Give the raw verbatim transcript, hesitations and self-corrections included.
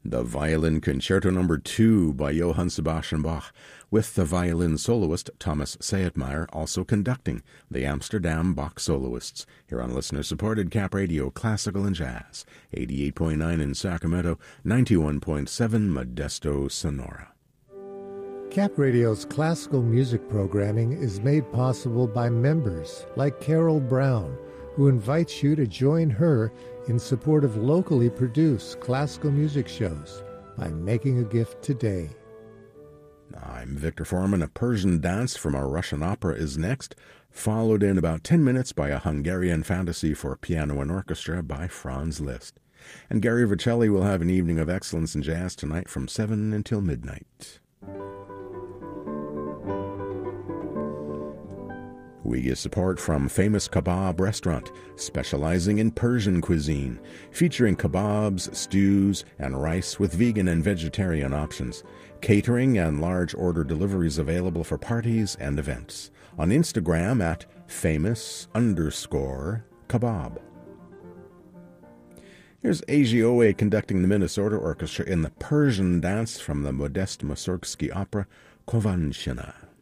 The Violin Concerto Number two by Johann Sebastian Bach, with the violin soloist Thomas Sayetmeyer also conducting the Amsterdam Bach Soloists, here on listener-supported Cap Radio Classical and Jazz, eighty-eight point nine in Sacramento, ninety-one point seven Modesto, Sonora. Cap Radio's classical music programming is made possible by members like Carol Brown, who invites you to join her in support of locally produced classical music shows by making a gift today. I'm Victor Foreman. A Persian dance from a Russian opera is next, followed in about ten minutes by a Hungarian fantasy for piano and orchestra by Franz Liszt. And Gary Vercelli will have an evening of excellence in jazz tonight from seven until midnight. We get support from Famous Kebab Restaurant, specializing in Persian cuisine, featuring kebabs, stews, and rice with vegan and vegetarian options. Catering and large order deliveries available for parties and events. On Instagram at famous underscore kebab. Here's Agioe conducting the Minnesota Orchestra in the Persian dance from the Modest Mussorgsky opera Kovanshina.